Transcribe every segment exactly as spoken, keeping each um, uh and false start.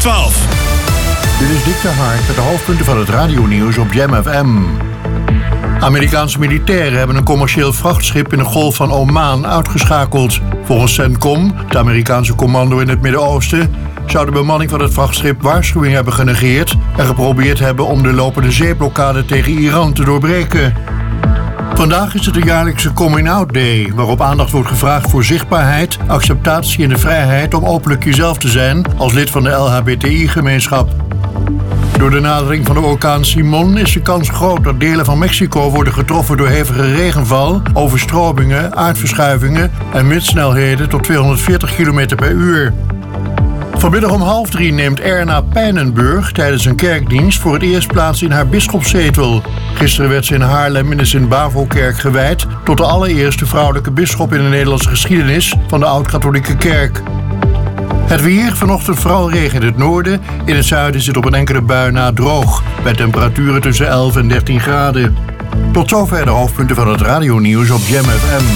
twaalf. Dit is Dick de Hark met de hoofdpunten van het radionieuws op Jam F M. Amerikaanse militairen hebben een commercieel vrachtschip in de Golf van Oman uitgeschakeld. Volgens CENTCOM, het Amerikaanse commando in het Midden-Oosten, zou de bemanning van het vrachtschip waarschuwing hebben genegeerd en geprobeerd hebben om de lopende zeeblokkade tegen Iran te doorbreken. Vandaag is het de jaarlijkse Coming Out Day, waarop aandacht wordt gevraagd voor zichtbaarheid, acceptatie en de vrijheid om openlijk jezelf te zijn als lid van de L H B T I-gemeenschap. Door de nadering van de orkaan Simon is de kans groot dat delen van Mexico worden getroffen door hevige regenval, overstromingen, aardverschuivingen en windsnelheden tot tweehonderdveertig kilometer per uur. Vanmiddag om half drie neemt Erna Pijnenburg tijdens een kerkdienst voor het eerst plaats in haar bisschopszetel. Gisteren werd ze in Haarlem in de Sint-Bavo-kerk gewijd tot de allereerste vrouwelijke bisschop in de Nederlandse geschiedenis van de Oud-Katholieke Kerk. Het weer, vanochtend vooral regen in het noorden. In het zuiden zit op een enkele bui na droog, bij temperaturen tussen elf en dertien graden. Tot zover de hoofdpunten van het radionieuws op Jam F M.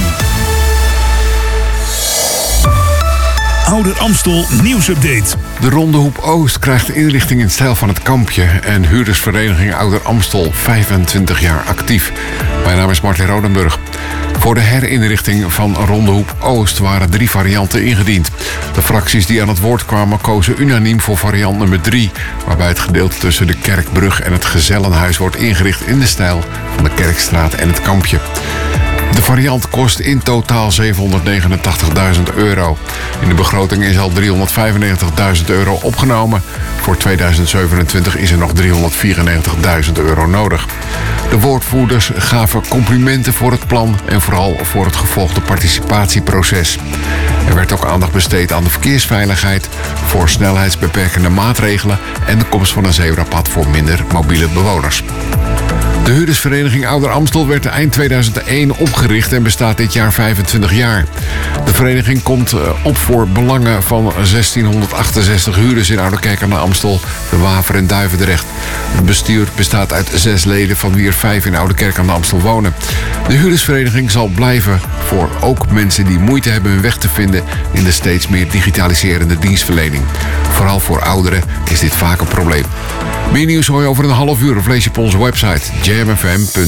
Ouder Amstel nieuwsupdate. De Ronde Hoep Oost krijgt inrichting in stijl van het Kampje en huurdersvereniging Ouder Amstel vijfentwintig jaar actief. Mijn naam is Martin Rodenburg. Voor de herinrichting van Ronde Hoep Oost waren drie varianten ingediend. De fracties die aan het woord kwamen kozen unaniem voor variant nummer drie, waarbij het gedeelte tussen de Kerkbrug en het Gezellenhuis wordt ingericht in de stijl van de Kerkstraat en het Kampje. De variant kost in totaal zevenhonderdnegenentachtigduizend euro. In de begroting is al driehonderdvijfennegentigduizend euro opgenomen. Voor tweeduizend zevenentwintig is er nog driehonderdvierennegentigduizend euro nodig. De woordvoerders gaven complimenten voor het plan en vooral voor het gevolgde participatieproces. Er werd ook aandacht besteed aan de verkeersveiligheid, voor snelheidsbeperkende maatregelen en de komst van een zebrapad voor minder mobiele bewoners. De huurdersvereniging Ouder Amstel werd eind tweeduizend één opgericht en bestaat dit jaar vijfentwintig jaar. De vereniging komt op voor belangen van zestienhonderdachtenzestig huurders in Ouderkerk aan de Amstel, de Waver en Duivendrecht. Het bestuur bestaat uit zes leden, van wie er vijf in Ouderkerk aan de Amstel wonen. De huurdersvereniging zal blijven voor ook mensen die moeite hebben hun weg te vinden in de steeds meer digitaliserende dienstverlening. Vooral voor ouderen is dit vaak een probleem. Meer nieuws hoor je over een half uur of lees je op onze website jam f m punt n l.